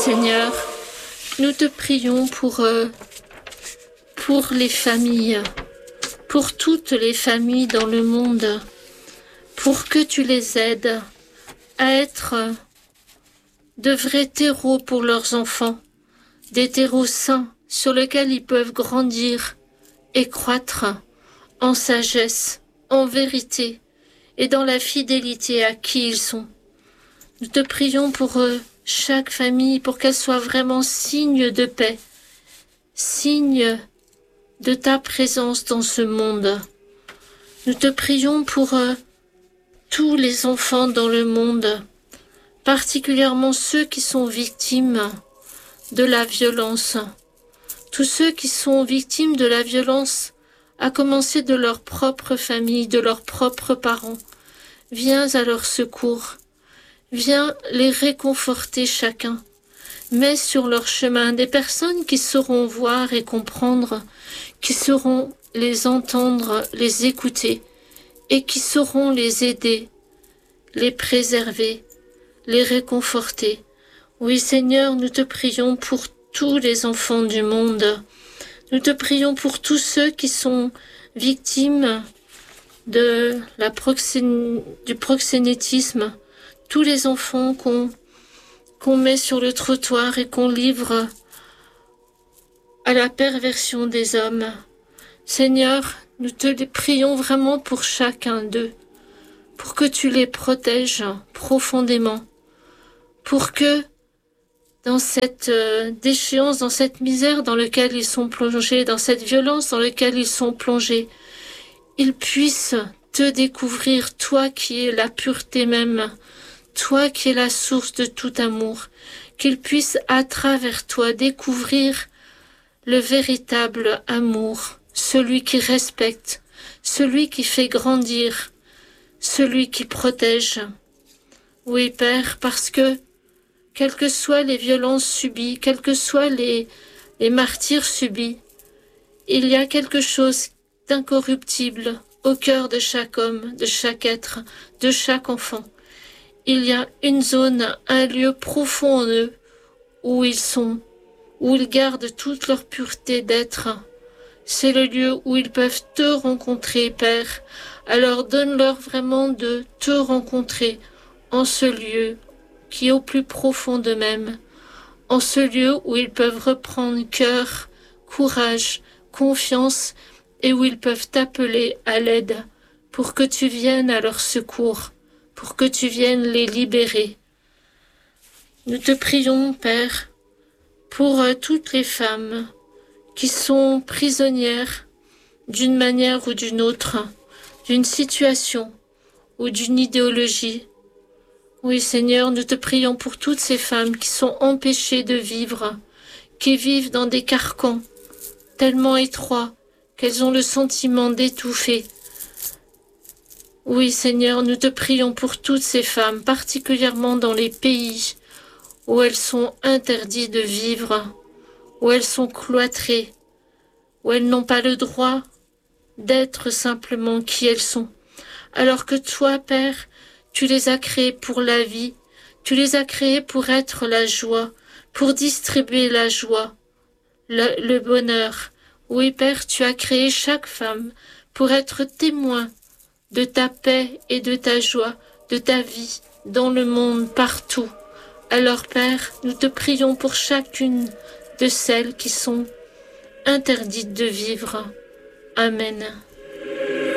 Seigneur, nous te prions pour les familles, pour toutes les familles dans le monde, pour que tu les aides à être de vrais terreaux pour leurs enfants, des terreaux sains sur lesquels ils peuvent grandir et croître en sagesse, en vérité et dans la fidélité à qui ils sont. Nous te prions pour chaque famille, pour qu'elle soit vraiment signe de paix, signe de ta présence dans ce monde. Nous te prions pour tous les enfants dans le monde, particulièrement ceux qui sont victimes de la violence. Tous ceux qui sont victimes de la violence, à commencer de leur propre famille, de leurs propres parents. Viens à leur secours. Viens les réconforter chacun. Mets sur leur chemin des personnes qui sauront voir et comprendre, qui sauront les entendre, les écouter, et qui sauront les aider, les préserver, les réconforter. Oui, Seigneur, nous te prions pour tous les enfants du monde. Nous te prions pour tous ceux qui sont victimes de du proxénétisme, tous les enfants qu'on met sur le trottoir et qu'on livre à la perversion des hommes. Seigneur, nous te prions vraiment pour chacun d'eux, pour que tu les protèges profondément, pour que dans cette déchéance, dans cette misère dans laquelle ils sont plongés, dans cette violence dans laquelle ils sont plongés, ils puissent te découvrir, toi qui es la pureté même, toi qui es la source de tout amour, qu'ils puissent à travers toi découvrir le véritable amour, celui qui respecte, celui qui fait grandir, celui qui protège. Oui, Père, parce que quelles que soient les violences subies, quels que soient les martyrs subis, il y a quelque chose d'incorruptible au cœur de chaque homme, de chaque être, de chaque enfant. Il y a une zone, un lieu profond en eux où ils sont, où ils gardent toute leur pureté d'être. C'est le lieu où ils peuvent te rencontrer, Père. Alors donne-leur vraiment de te rencontrer en ce lieu qui est au plus profond d'eux-mêmes, en ce lieu où ils peuvent reprendre cœur, courage, confiance et où ils peuvent t'appeler à l'aide pour que tu viennes à leur secours, pour que tu viennes les libérer. Nous te prions, Père, pour toutes les femmes qui sont prisonnières d'une manière ou d'une autre, d'une situation ou d'une idéologie. Oui, Seigneur, nous te prions pour toutes ces femmes qui sont empêchées de vivre, qui vivent dans des carcans tellement étroits qu'elles ont le sentiment d'étouffer. Oui, Seigneur, nous te prions pour toutes ces femmes, particulièrement dans les pays où elles sont interdites de vivre, où elles sont cloîtrées, où elles n'ont pas le droit d'être simplement qui elles sont. Alors que toi, Père, tu les as créées pour la vie, tu les as créées pour être la joie, pour distribuer la joie, le bonheur. Oui, Père, tu as créé chaque femme pour être témoin de ta paix et de ta joie, de ta vie dans le monde, partout. Alors, Père, nous te prions pour chacune de celles qui sont interdites de vivre. Amen.